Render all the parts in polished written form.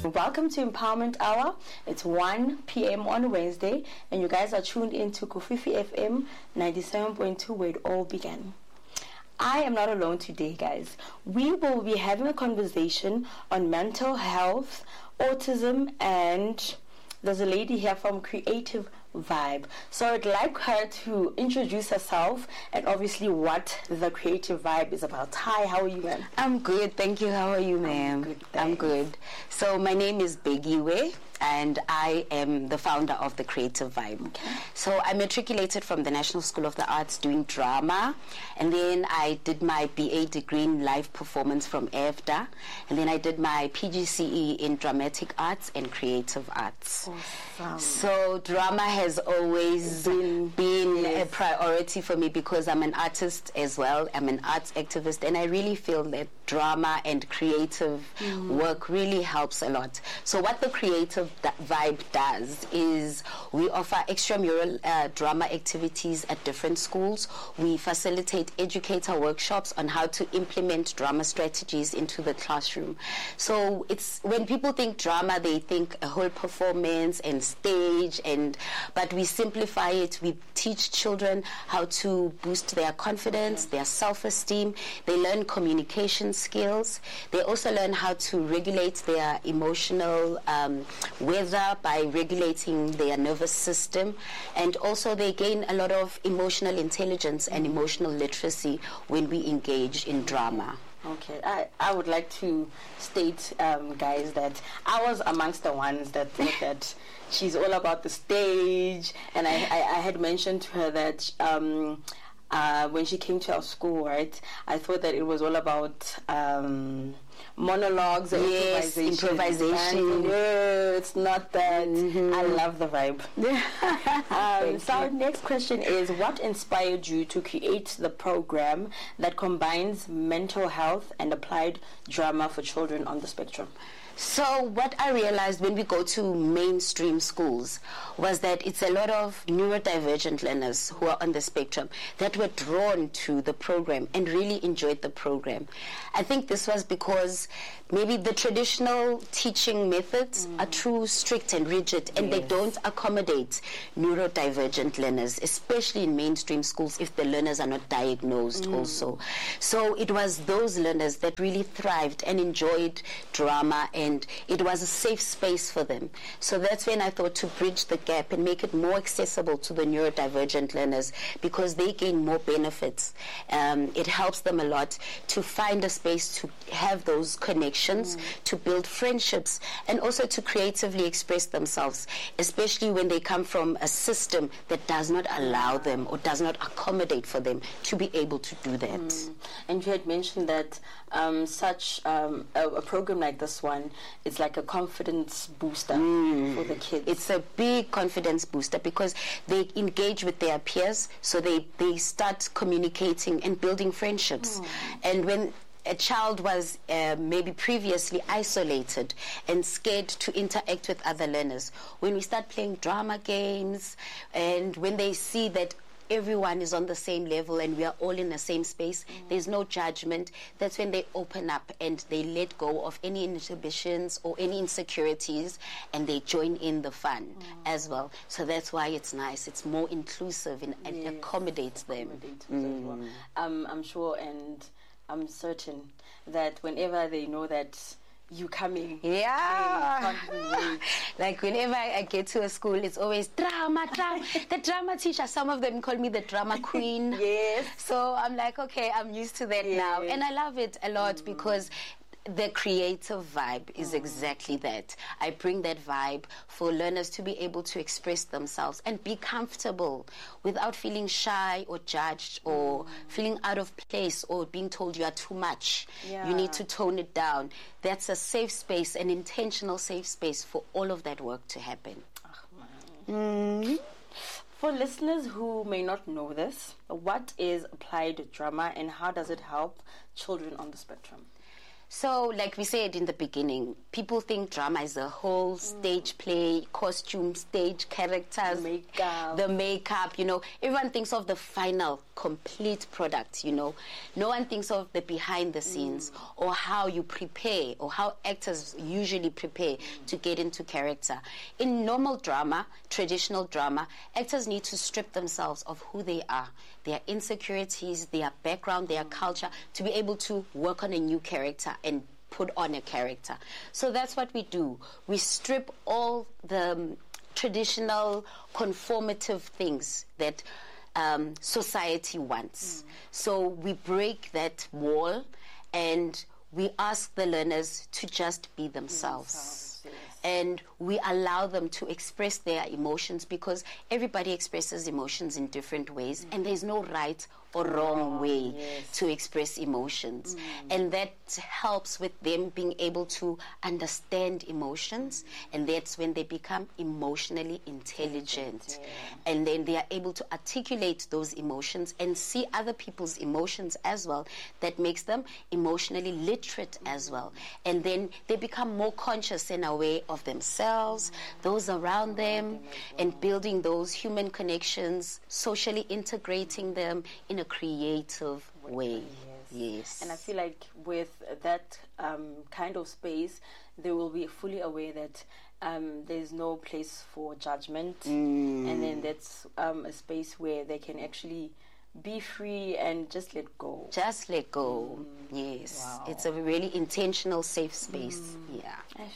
Welcome to Empowerment Hour. It's 1 p.m. on Wednesday, and you guys are tuned into Kofifi FM 97.2, where it all began. I am not alone today, guys. We will be having a conversation on mental health, autism, and there's a lady here from Creative Vibe. So I'd like her to introduce herself and obviously what the Creative Vibe is about. Hi, how are you, ma'am? I'm good, thank you. How are you, ma'am? I'm good. So my name is Begiwe, and I am the founder of the Creative Vibe. Okay. So I matriculated from the National School of the Arts doing drama, and then I did my BA degree in live performance from EFDA, and then I did my PGCE in dramatic arts and creative arts. Awesome. So drama has always been yes, a priority for me because I'm an artist as well. I'm an arts activist, and I really feel that drama and creative work really helps a lot. So what the Creative Vibe does is we offer extramural drama activities at different schools. We facilitate educator workshops on how to implement drama strategies into the classroom. So it's when people think drama, they think a whole performance and stage, but we simplify it. We teach children how to boost their confidence, their self-esteem. They learn communication skills. They also learn how to regulate their emotional weather by regulating their nervous system, and also they gain a lot of emotional intelligence and emotional literacy when we engage in drama. Okay, I would like to state, guys, that I was amongst the ones that thought that she's all about the stage, and I had mentioned to her that when she came to our school, right, I thought that it was all about monologues and improvisation. No, it's not that. I love the vibe. So our next question is, what inspired you to create the program that combines mental health and applied drama for children on the spectrum? So what I realized when we go to mainstream schools was that it's a lot of neurodivergent learners who are on the spectrum that were drawn to the program and really enjoyed the program. I think this was because maybe the traditional teaching methods are too strict and rigid, and they don't accommodate neurodivergent learners, especially in mainstream schools if the learners are not diagnosed also. So it was those learners that really thrived and enjoyed drama, and it was a safe space for them. So that's when I thought to bridge the gap and make it more accessible to the neurodivergent learners, because they gain more benefits. It helps them a lot to find a space to have those connections, to build friendships, and also to creatively express themselves, especially when they come from a system that does not allow them or does not accommodate for them to be able to do that. And you had mentioned that such a program like this one, it's like a confidence booster for the kids. It's a big confidence booster because they engage with their peers, so they start communicating and building friendships. And when a child was maybe previously isolated and scared to interact with other learners, when we start playing drama games, and when they see that everyone is on the same level and we are all in the same space, there's no judgment, that's when they open up and they let go of any inhibitions or any insecurities, and they join in the fun as well. So that's why it's nice. It's more inclusive and accommodates them. I'm sure and I'm certain that whenever they know that you coming, like whenever I get to a school, it's always drama. The drama teacher, some of them call me the drama queen. So I'm like, okay, I'm used to that now, and I love it a lot because the Creative Vibe is exactly that. I bring that vibe for learners to be able to express themselves and be comfortable without feeling shy or judged or feeling out of place or being told you are too much. You need to tone it down. That's a safe space, an intentional safe space for all of that work to happen. For listeners who may not know this, what is applied drama and how does it help children on the spectrum? So, like we said in the beginning, people think drama is a whole stage play, costume, stage characters, the makeup, you know. Everyone thinks of the final, complete product, you know. No one thinks of the behind the scenes or how you prepare or how actors usually prepare to get into character. In normal drama, traditional drama, actors need to strip themselves of who they are, their insecurities, their background, their culture, to be able to work on a new character and put on a character. So that's what we do. We strip all the traditional conformative things that society wants. So we break that wall and we ask the learners to just be themselves. And we allow them to express their emotions, because everybody expresses emotions in different ways, and there's no right or wrong way to express emotions. And that helps with them being able to understand emotions, and that's when they become emotionally intelligent. And then they are able to articulate those emotions and see other people's emotions as well. That makes them emotionally literate as well. And then they become more conscious and aware of themselves, those around them, and building those human connections, socially integrating them in a creative way. Yes. And I feel like with that kind of space, they will be fully aware that there's no place for judgment, and then that's a space where they can actually be free and just let go. Just let go. Yes. Wow. It's a really intentional, safe space. Yeah.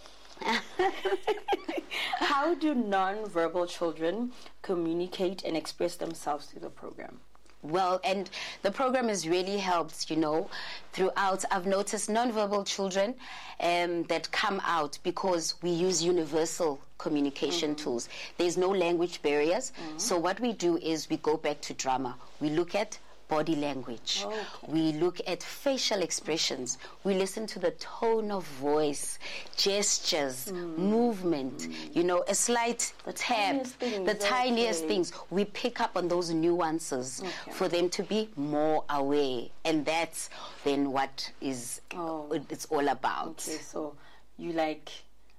How do non-verbal children communicate and express themselves through the program? Well, and the program has really helped, you know, throughout. I've noticed non-verbal children that come out because we use universal communication tools. There's no language barriers. So what we do is we go back to drama. We look at body language. We look at facial expressions. We listen to the tone of voice, gestures, movement, you know, a slight tap, the tiniest things. We pick up on those nuances for them to be more aware. And that's then what is it's all about. Okay, so you like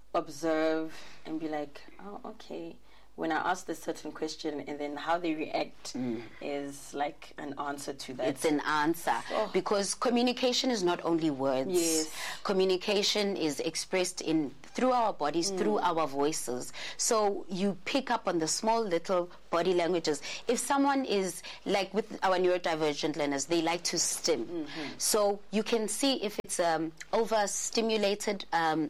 observe and be like, oh, okay. When I ask this certain question, and then how they react is like an answer to that. It's an answer. Because communication is not only words. Yes. Communication is expressed through our bodies, through our voices. So you pick up on the small little body languages. If someone is, like with our neurodivergent learners, they like to stim. So you can see if it's overstimulated,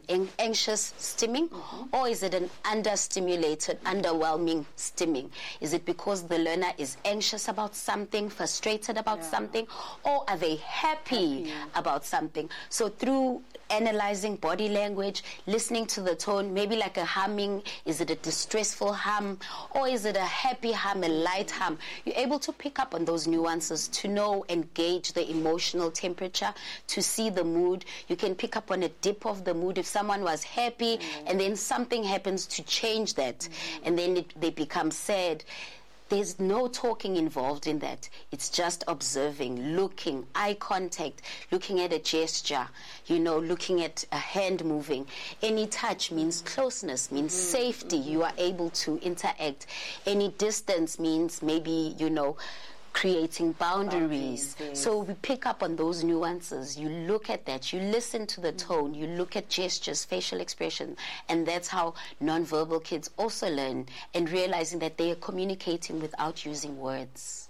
anxious stimming, or is it an understimulated, underwhelming stimming? Is it because the learner is anxious about something, frustrated about something, or are they happy about something? So through analyzing body language, listening to the tone, maybe like a humming, is it a distressful hum, or is it a happy hum, a light hum? You're able to pick up on those nuances to know and gauge the emotional temperature, to see the mood. You can pick up on a dip of the mood if someone was happy and then something happens to change that, and then they become sad. There's no talking involved in that. It's just observing, looking, eye contact, looking at a gesture, you know, looking at a hand moving. Any touch means closeness, means safety. You are able to interact. Any distance means maybe, you know, creating boundaries. So we pick up on those nuances. You look at that. You listen to the tone. You look at gestures, facial expression. And that's how nonverbal kids also learn, and realizing that they are communicating without using words.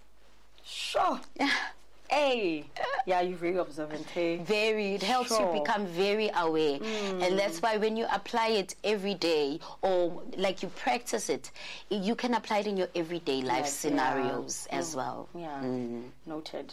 Sure. Hey, yeah, you're very observant, hey? Very. It helps you become very aware. And that's why when you apply it every day, or like you practice it, you can apply it in your everyday life scenarios as well. Yeah, noted.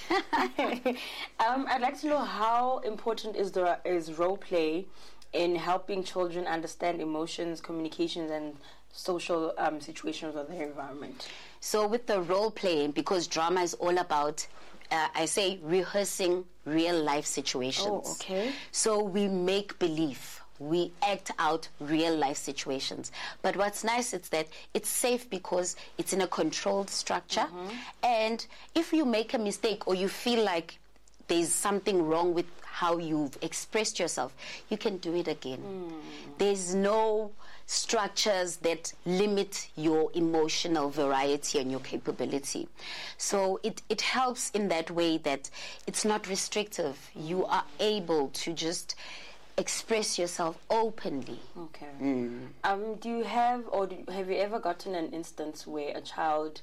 I'd like to know how important is role play in helping children understand emotions, communications, and social situations of their environment. So with the role playing, because drama is all about I say rehearsing real life situations. Oh, okay. So we make believe. We act out real life situations. But what's nice is that it's safe because it's in a controlled structure. And if you make a mistake or you feel like there's something wrong with how you've expressed yourself, you can do it again. There's no structures that limit your emotional variety and your capability. So it helps in that way that it's not restrictive. You are able to just express yourself openly. Okay. Do you have, or have you ever gotten an instance where a child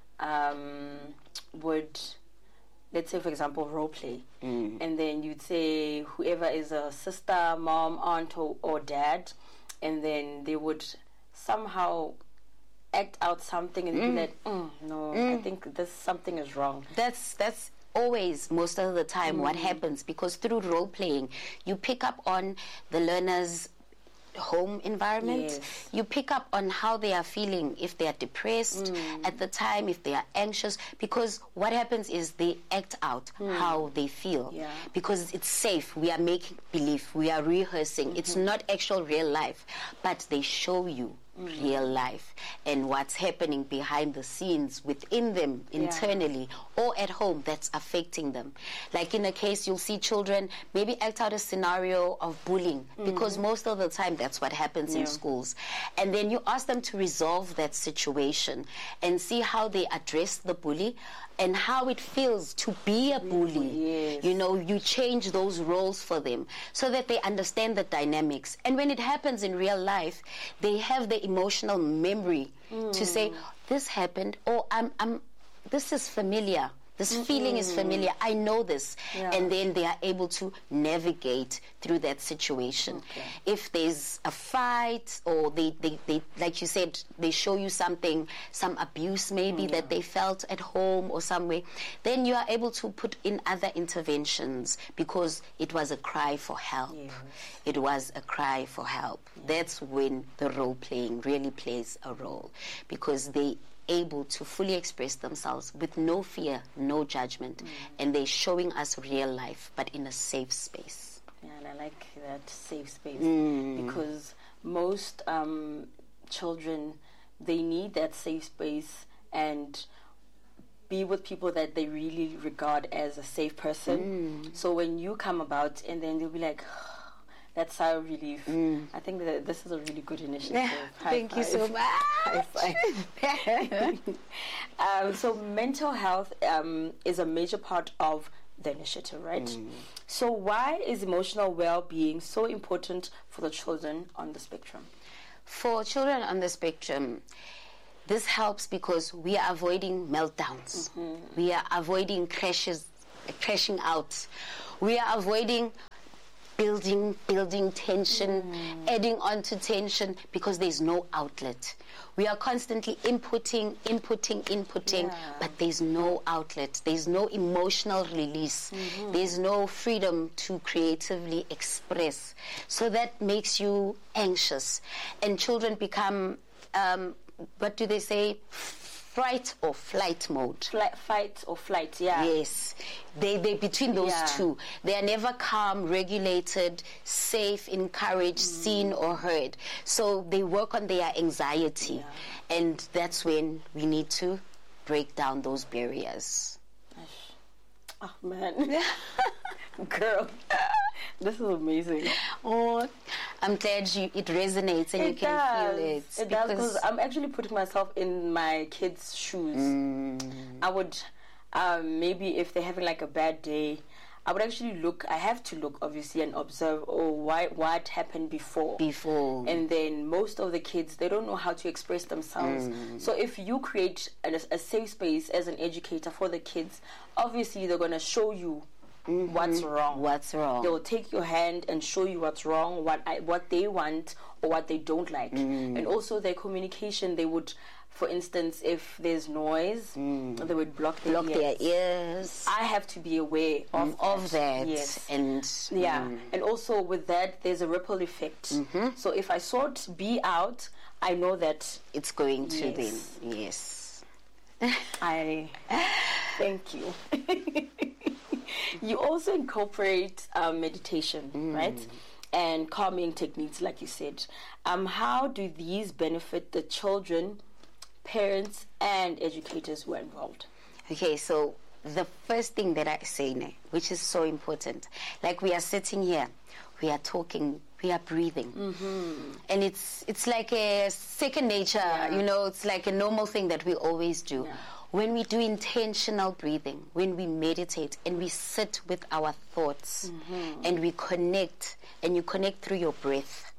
would, let's say for example, role play, and then you'd say whoever is a sister, mom, aunt, or dad, and then they would somehow act out something and be like, no, I think this something is wrong. That's always, most of the time, what happens, because through role playing, you pick up on the learner's home environment. Yes. You pick up on how they are feeling, if they are depressed at the time, if they are anxious, because what happens is they act out how they feel, because it's safe. We are making believe, we are rehearsing. It's not actual real life, but they show you real life and what's happening behind the scenes within them internally or at home that's affecting them. Like in a case, you'll see children maybe act out a scenario of bullying, because most of the time that's what happens in schools. And then you ask them to resolve that situation and see how they address the bully and how it feels to be a bully. Yes. You know, you change those roles for them so that they understand the dynamics. And when it happens in real life, they have the emotional memory to say, this happened, or this is familiar. This feeling is familiar. I know this. And then they are able to navigate through that situation. If there's a fight, or they like you said, they show you something, some abuse maybe that they felt at home or somewhere, then you are able to put in other interventions, because it was a cry for help. It was a cry for help. That's when the role playing really plays a role, because they able to fully express themselves with no fear, no judgment, and they're showing us real life, but in a safe space. Yeah, and I like that safe space, because most children, they need that safe space and be with people that they really regard as a safe person. So when you come about, and then they'll be like, that's sigh of relief. I think that this is a really good initiative. Thank you so much. High five. So mental health is a major part of the initiative, right? So why is emotional well-being so important for the children on the spectrum? For children on the spectrum, this helps because we are avoiding meltdowns. We are avoiding crashing out. We are avoiding building tension, adding on to tension, because there's no outlet. We are constantly inputting, but there's no outlet. There's no emotional release. There's no freedom to creatively express. So that makes you anxious. And children become, what do they say? Fight or flight mode. Fight or flight, yeah. Yes. They between those two. They are never calm, regulated, safe, encouraged, seen or heard. So they work on their anxiety. And that's when we need to break down those barriers. Oh, man. Girl. This is amazing. Oh, I'm glad it resonates and you can feel it. It does, because I'm actually putting myself in my kids' shoes. I would, maybe if they're having like a bad day, I would actually I have to look obviously and observe, what happened before. And then most of the kids, they don't know how to express themselves. So if you create a safe space as an educator for the kids, obviously they're going to show you what's wrong. They will take your hand and show you what's wrong, what they want or what they don't like. And also their communication, they would, for instance, if there's noise, they would block their ears. I have to be aware of that. Yes. And and also with that, there's a ripple effect. So if I sort B out, I know that it's going to them. Yes. I thank you. You also incorporate meditation, right? And calming techniques, like you said. How do these benefit the children, parents, and educators who are involved? Okay, so the first thing that I say now, which is so important, like we are sitting here, we are talking, we are breathing, and it's like a second nature, you know, it's like a normal thing that we always do. When we do intentional breathing, when we meditate and we sit with our thoughts and we connect, and you connect through your breath,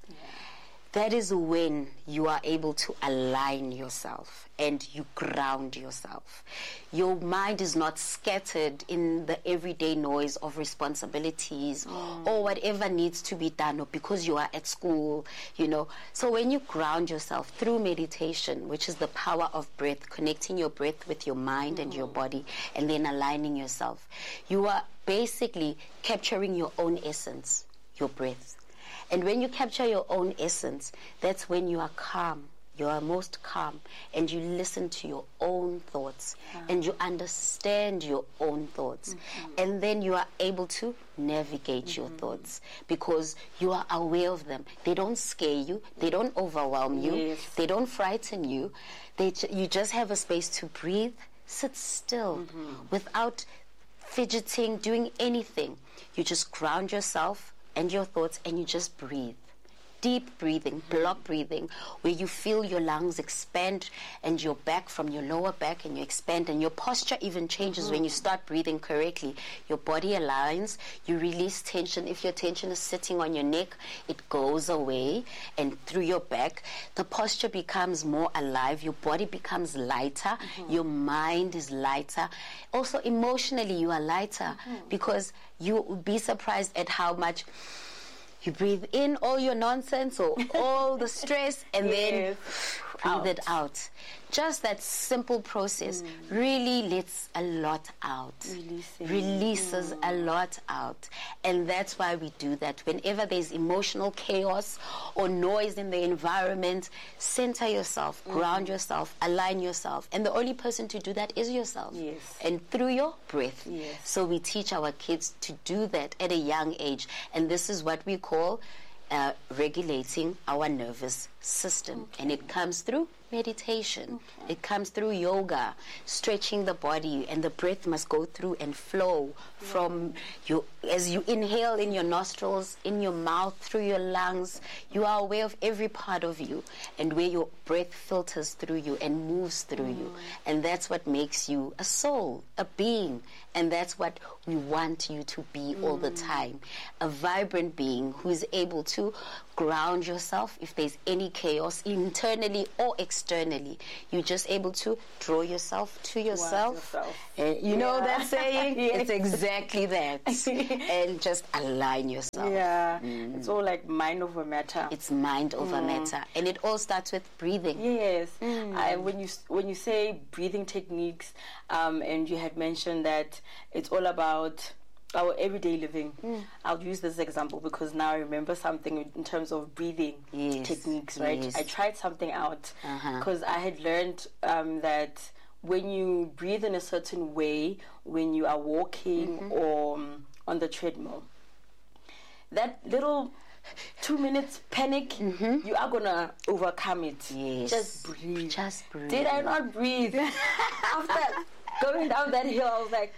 that is when you are able to align yourself and you ground yourself. Your mind is not scattered in the everyday noise of responsibilities or whatever needs to be done, or because you are at school, you know. So when you ground yourself through meditation, which is the power of breath, connecting your breath with your mind and your body, and then aligning yourself, you are basically capturing your own essence, your breath. And when you capture your own essence, that's when you are calm. You are most calm, and you listen to your own thoughts, and you understand your own thoughts. And then you are able to navigate your thoughts because you are aware of them. They don't scare you. They don't overwhelm you. They don't frighten you. You just have a space to breathe, sit still without fidgeting, doing anything. You just ground yourself and your thoughts, and you just breathe. Deep breathing, block breathing, where you feel your lungs expand and your back from your lower back, and you expand, and your posture even changes when you start breathing correctly. Your body aligns, you release tension. If your tension is sitting on your neck, it goes away, and through your back, the posture becomes more alive, your body becomes lighter, your mind is lighter. Also emotionally, you are lighter because you will be surprised at how much you breathe in all your nonsense or all the stress, and then breathe it out. Just that simple process really lets a lot out. Releases a lot out. And that's why we do that. Whenever there's emotional chaos or noise in the environment, center yourself, ground yourself, align yourself. And the only person to do that is yourself. And through your breath. So we teach our kids to do that at a young age. And this is what we call regulating our nervous system. And it comes through meditation. It comes through yoga, stretching the body, and the breath must go through and flow from you. As you inhale in your nostrils, in your mouth, through your lungs, you are aware of every part of you and where your breath filters through you and moves through you. And that's what makes you a soul, a being. And that's what we want you to be all the time. A vibrant being who is able to ground yourself if there's any chaos internally or externally. You're just able to draw yourself to yourself. You know that saying? It's exactly that. And just align yourself. It's all like mind over matter. It's mind over matter. And it all starts with breathing. When you say breathing techniques, and you had mentioned that it's all about our everyday living. I'll use this example because now I remember something in terms of breathing techniques, right? I tried something out because I had learned that when you breathe in a certain way, when you are walking or on the treadmill, that little 2 minutes panic, you are gonna overcome it. Just breathe. Did I not breathe? After going down that hill, I was like,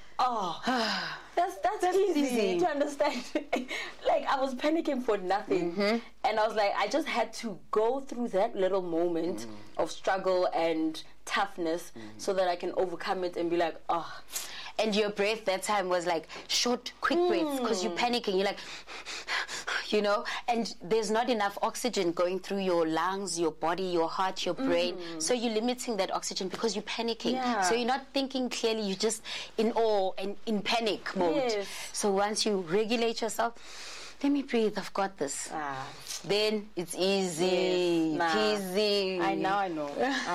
that's easy to understand. Like, I was panicking for nothing. And I was like, I just had to go through that little moment of struggle and toughness so that I can overcome it and be like, And your breath that time was like short, quick breaths because you're panicking. You're like, you know, and there's not enough oxygen going through your lungs, your body, your heart, your brain. So you're limiting that oxygen because you're panicking. So you're not thinking clearly. You're just in awe and in panic mode. So once you regulate yourself, let me breathe, I've got this. Then it's easy, easy. I know.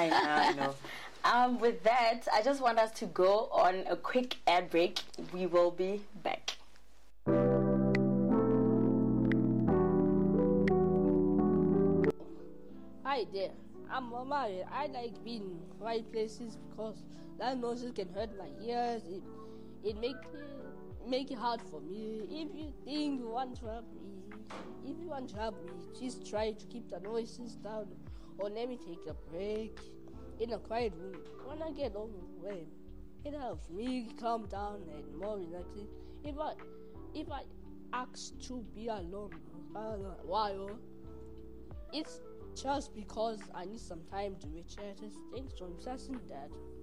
With that, I just want us to go on a quick ad break. We will be back. Hi there, I'm Omari. I like being in quiet places because loud noises can hurt my ears. It make it hard for me. If you think you want trouble, just try to keep the noises down, or let me take a break in a quiet room. When I get overwhelmed, It helps me calm down and more relaxing. If I ask to be alone while it's just because I need some time to recharge. Thanks for obsessing that.